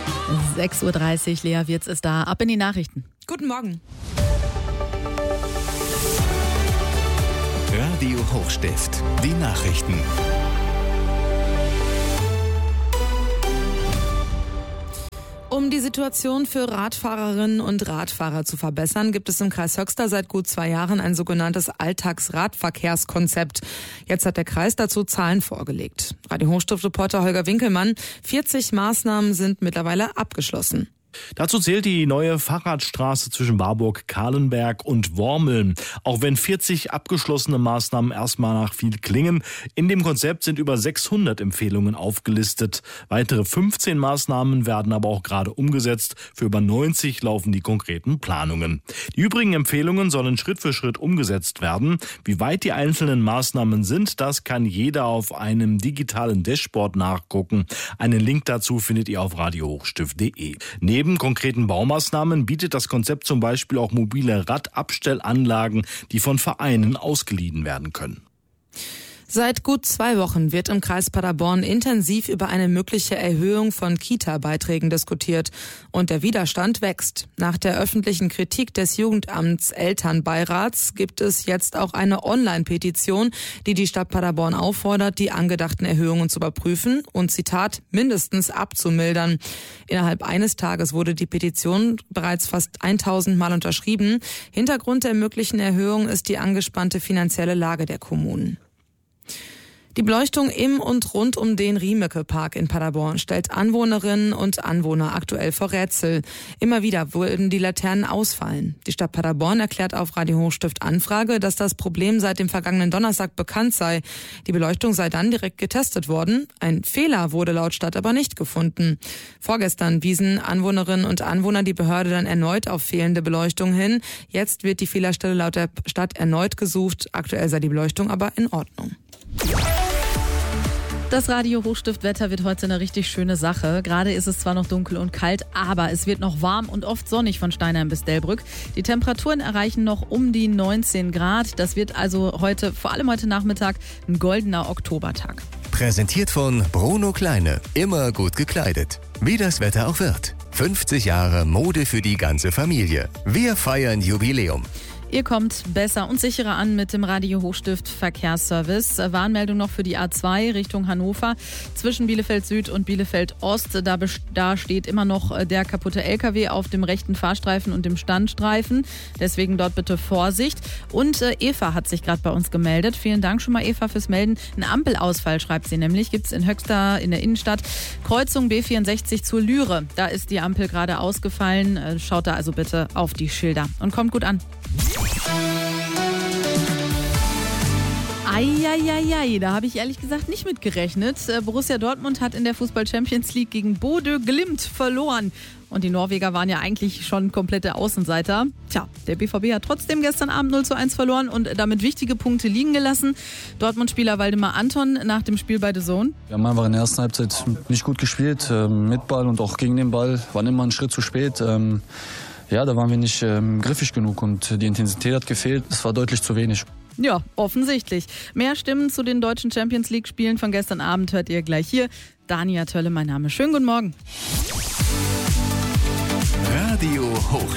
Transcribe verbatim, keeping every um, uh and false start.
sechs Uhr dreißig, Lea Wirz ist da. Ab in die Nachrichten. Guten Morgen. Radio Hochstift, die Nachrichten. Um die Situation für Radfahrerinnen und Radfahrer zu verbessern, gibt es im Kreis Höxter seit gut zwei Jahren ein sogenanntes Alltagsradverkehrskonzept. Jetzt hat der Kreis dazu Zahlen vorgelegt. Radio Hochstift-Reporter Holger Winkelmann, vierzig Maßnahmen sind mittlerweile abgeschlossen. Dazu zählt die neue Fahrradstraße zwischen Warburg, Kahlenberg und Wormeln. Auch wenn vierzig abgeschlossene Maßnahmen erstmal nach viel klingen, in dem Konzept sind über sechshundert Empfehlungen aufgelistet. Weitere fünfzehn Maßnahmen werden aber auch gerade umgesetzt. Für über neunzig laufen die konkreten Planungen. Die übrigen Empfehlungen sollen Schritt für Schritt umgesetzt werden. Wie weit die einzelnen Maßnahmen sind, das kann jeder auf einem digitalen Dashboard nachgucken. Einen Link dazu findet ihr auf radio hochstift punkt de. Neben konkreten Baumaßnahmen bietet das Konzept zum Beispiel auch mobile Radabstellanlagen, die von Vereinen ausgeliehen werden können. Seit gut zwei Wochen wird im Kreis Paderborn intensiv über eine mögliche Erhöhung von Kita-Beiträgen diskutiert. Und der Widerstand wächst. Nach der öffentlichen Kritik des Jugendamts Elternbeirats gibt es jetzt auch eine Online-Petition, die die Stadt Paderborn auffordert, die angedachten Erhöhungen zu überprüfen und, Zitat, mindestens abzumildern. Innerhalb eines Tages wurde die Petition bereits fast tausend Mal unterschrieben. Hintergrund der möglichen Erhöhung ist die angespannte finanzielle Lage der Kommunen. Die Beleuchtung im und rund um den Riemecke-Park in Paderborn stellt Anwohnerinnen und Anwohner aktuell vor Rätsel. Immer wieder würden die Laternen ausfallen. Die Stadt Paderborn erklärt auf Radio Hochstift Anfrage, dass das Problem seit dem vergangenen Donnerstag bekannt sei. Die Beleuchtung sei dann direkt getestet worden. Ein Fehler wurde laut Stadt aber nicht gefunden. Vorgestern wiesen Anwohnerinnen und Anwohner die Behörde dann erneut auf fehlende Beleuchtung hin. Jetzt wird die Fehlerstelle laut der Stadt erneut gesucht. Aktuell sei die Beleuchtung aber in Ordnung. Das Radio Hochstift-Wetter wird heute eine richtig schöne Sache. Gerade ist es zwar noch dunkel und kalt, aber es wird noch warm und oft sonnig von Steinheim bis Delbrück. Die Temperaturen erreichen noch um die neunzehn Grad. Das wird also heute, vor allem heute Nachmittag, ein goldener Oktobertag. Präsentiert von Bruno Kleine. Immer gut gekleidet. Wie das Wetter auch wird. fünfzig Jahre Mode für die ganze Familie. Wir feiern Jubiläum. Ihr kommt besser und sicherer an mit dem Radio Hochstift Verkehrsservice. Warnmeldung noch für die A zwei Richtung Hannover zwischen Bielefeld Süd und Bielefeld Ost. Da, da steht immer noch der kaputte L K W auf dem rechten Fahrstreifen und dem Standstreifen. Deswegen dort bitte Vorsicht. Und äh, Eva hat sich gerade bei uns gemeldet. Vielen Dank schon mal, Eva, fürs Melden. Ein Ampelausfall, schreibt sie nämlich, gibt es in Höxter in der Innenstadt. Kreuzung B vierundsechzig zur Lüre. Da ist die Ampel gerade ausgefallen. Schaut da also bitte auf die Schilder und kommt gut an. Eieiei, da habe ich ehrlich gesagt nicht mit gerechnet. Borussia Dortmund hat in der Fußball-Champions League gegen Bodø Glimt verloren. Und die Norweger waren ja eigentlich schon komplette Außenseiter. Tja, der B V B hat trotzdem gestern Abend null zu eins verloren und damit wichtige Punkte liegen gelassen. Dortmund-Spieler Waldemar Anton nach dem Spiel bei The Zone. Wir haben einfach in der ersten Halbzeit nicht gut gespielt. Mit Ball und auch gegen den Ball. Waren immer einen Schritt zu spät. Ja, da waren wir nicht ähm, griffig genug und die Intensität hat gefehlt. Es war deutlich zu wenig. Ja, offensichtlich. Mehr Stimmen zu den deutschen Champions League-Spielen von gestern Abend hört ihr gleich hier. Dania Tölle, mein Name. Schönen guten Morgen. Radio Hochstift.